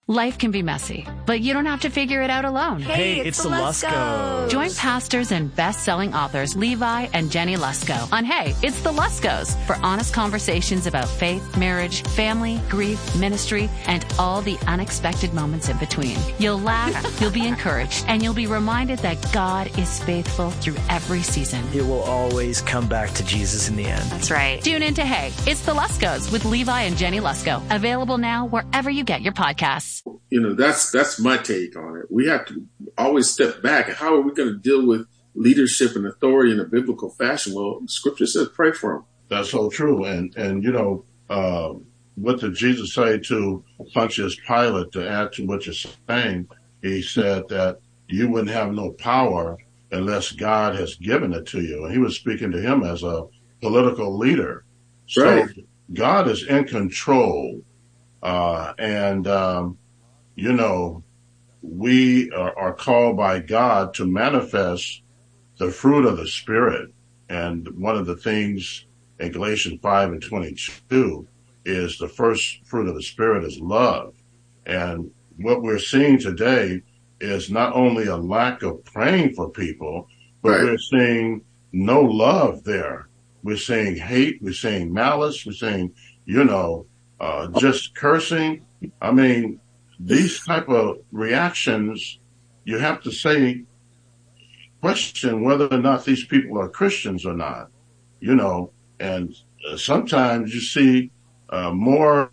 Life can be messy, but you don't have to figure it out alone. Hey, it's the Luskos. Join pastors and best-selling authors Levi and Jenny Lusko on Hey, It's the Luskos for honest conversations about faith, marriage, family, grief, ministry, and all the unexpected moments in between. You'll laugh, you'll be encouraged, and you'll be reminded that God is faithful through every season. It will always come back to Jesus in the end. That's right. Tune in to Hey, It's the Luskos with Levi and Jenny Lusko. Available now wherever you get your podcasts. You know, that's my take on it. We have to always step back. How are we going to deal with leadership and authority in a biblical fashion? Well, Scripture says pray for them. That's so true. And you know, what did Jesus say to Pontius Pilate, to add to what you're saying? He said that you wouldn't have no power unless God has given it to you. And he was speaking to him as a political leader. So right. God is in control. You know, we are called by God to manifest the fruit of the Spirit. And one of the things in Galatians 5:22 is the first fruit of the Spirit is love. And what we're seeing today is not only a lack of praying for people, but right. We're seeing no love there. We're seeing hate. We're seeing malice. We're seeing, you know, just cursing. I mean, these type of reactions, you have to question whether or not these people are Christians or not, you know, and sometimes you see more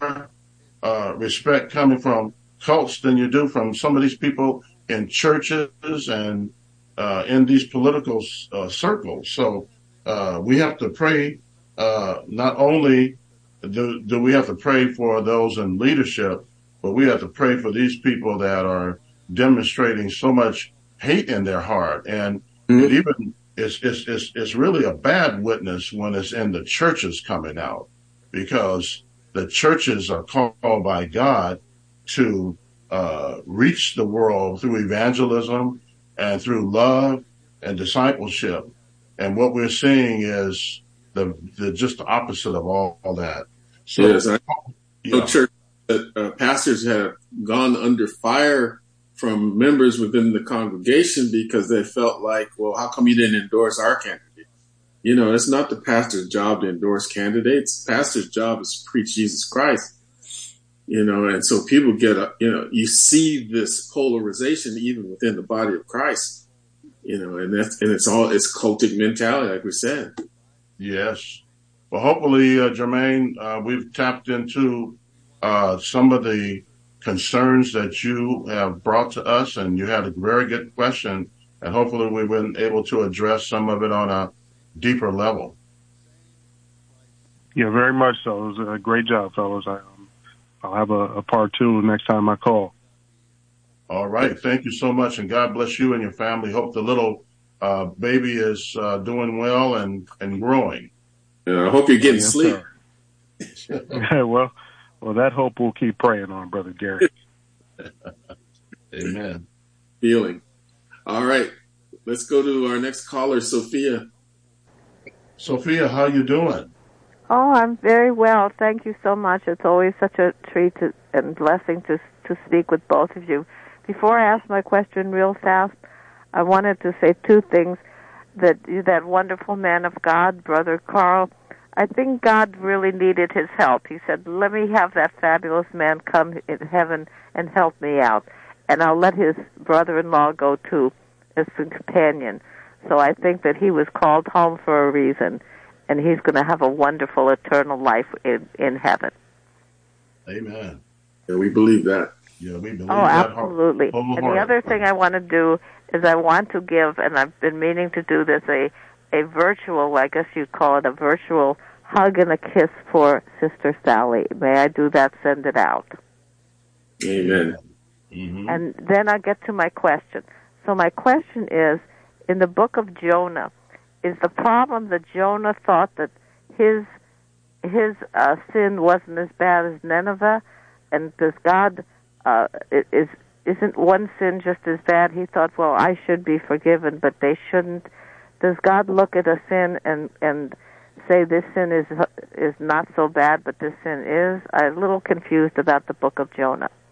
respect coming from cults than you do from some of these people in churches and in these political circles. So we have to pray. Not only do we have to pray for those in leadership, but we have to pray for these people that are demonstrating so much hate in their heart. And it even it's really a bad witness when it's in the churches coming out, because the churches are called by God to reach the world through evangelism and through love and discipleship. And what we're seeing is just the opposite of all that. So, yes, I know church that pastors have gone under fire from members within the congregation because they felt like, well, how come you didn't endorse our candidate? You know, it's not the pastor's job to endorse candidates. The pastor's job is to preach Jesus Christ. You know, and so people get, you see this polarization even within the body of Christ. You know, and it's cultic mentality, like we said. Yes. Well, hopefully, Jermaine, we've tapped into some of the concerns that you have brought to us, and you had a very good question, and hopefully we've been able to address some of it on a deeper level. Yeah, very much so. It was a great job, fellows. I'll have a part two next time I call. All right. Thank you so much, and God bless you and your family. Hope the little baby is doing well and growing. I hope you're getting sleep. Well, that hope we'll keep praying on, Brother Gary. Amen. Healing. All right. Let's go to our next caller, Sophia. Sophia, how you doing? Oh, I'm very well. Thank you so much. It's always such a treat and blessing to speak with both of you. Before I ask my question real fast, I wanted to say two things. That wonderful man of God, Brother Carl, I think God really needed his help. He said, let me have that fabulous man come in heaven and help me out. And I'll let his brother-in-law go too as a companion. So I think that he was called home for a reason, and he's going to have a wonderful eternal life in heaven. Amen. Yeah, we believe that. Yeah, we believe that. Oh, absolutely. And the other thing I want to do is I want to give, and I've been meaning to do this, a virtual, I guess you'd call it a virtual hug and a kiss for Sister Sally. May I do that? Send it out. Amen. Mm-hmm. And then I'll get to my question. So my question is, in the book of Jonah, is the problem that Jonah thought that his sin wasn't as bad as Nineveh? And does God, isn't one sin just as bad? He thought, well, I should be forgiven, but they shouldn't. Does God look at a sin and say this sin is not so bad, but this sin is? I'm a little confused about the book of Jonah.